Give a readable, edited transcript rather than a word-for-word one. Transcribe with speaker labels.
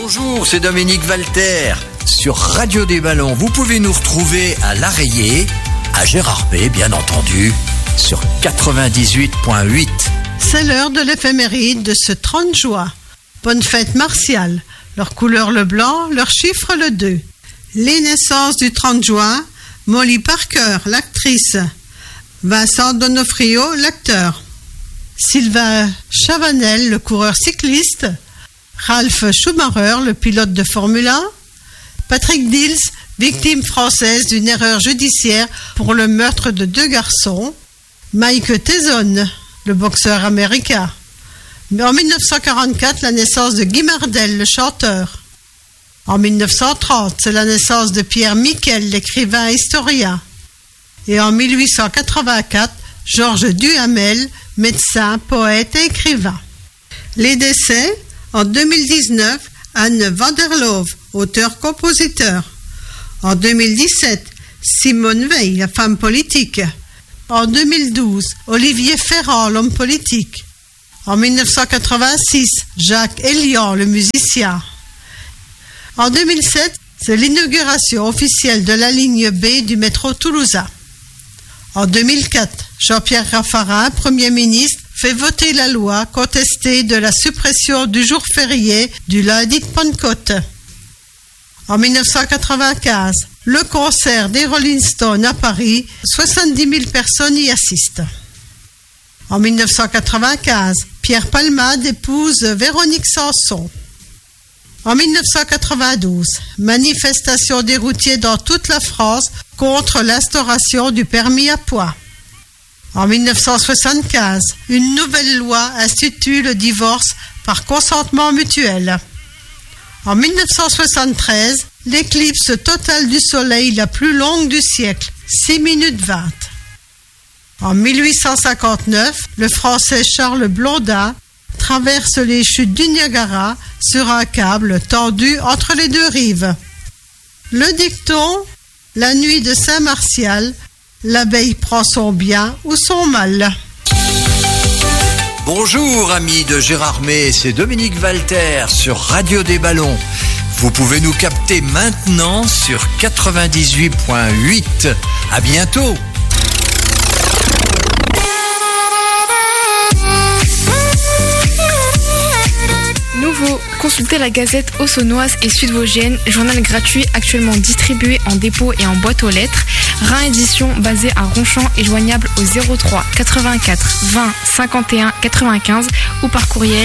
Speaker 1: Bonjour, c'est Dominique Walter. Sur Radio des Ballons, vous pouvez nous retrouver à l'Arreillé, à Gérardmer, bien entendu, sur 98.8.
Speaker 2: C'est l'heure de l'éphéméride de ce 30 juin. Bonne fête martiale. Leur couleur le blanc, leur chiffre le 2. Les naissances du 30 juin, Molly Parker, l'actrice. Vincent D'Onofrio, l'acteur. Sylvain Chavanel, le coureur cycliste. Ralph Schumacher, le pilote de Formule 1. Patrick Dils, victime française d'une erreur judiciaire pour le meurtre de 2 garçons. Mike Tyson, le boxeur américain. En 1944, la naissance de Guy Mardel, le chanteur. En 1930, c'est la naissance de Pierre Miquel, l'écrivain et historien. Et en 1884, Georges Duhamel, médecin, poète et écrivain. Les décès, en 2019, Anne van der Loof, auteur-compositeur. En 2017, Simone Veil, la femme politique. En 2012, Olivier Ferrand, l'homme politique. En 1986, Jacques Elian, le musicien. En 2007, c'est l'inauguration officielle de la ligne B du métro toulousain. En 2004, Jean-Pierre Raffarin, Premier ministre, fait voter la loi contestée de la suppression du jour férié du lundi de Pentecôte. En 1995, le concert des Rolling Stones à Paris, 70 000 personnes y assistent. En 1995, Pierre Palmade épouse Véronique Sanson. En 1992, manifestation des routiers dans toute la France contre l'instauration du permis à points. En 1975, une nouvelle loi institue le divorce par consentement mutuel. En 1973, l'éclipse totale du soleil la plus longue du siècle, 6 minutes 20. En 1859, le Français Charles Blondin traverse les chutes du Niagara sur un câble tendu entre les 2 rives. Le dicton, la nuit de Saint-Martial, l'abeille prend son bien ou son mal.
Speaker 1: Bonjour amis de Gérardmer, c'est Dominique Walter sur Radio des Ballons. Vous pouvez nous capter maintenant sur 98.8. À bientôt.
Speaker 3: Nouveau, consultez la Gazette Haute-Saônoise et Sud-Vosgienne, journal gratuit actuellement distribué en dépôt et en boîte aux lettres. Rhin édition basée à Ronchamp et joignable au 03 84 20 51 95 ou par courriel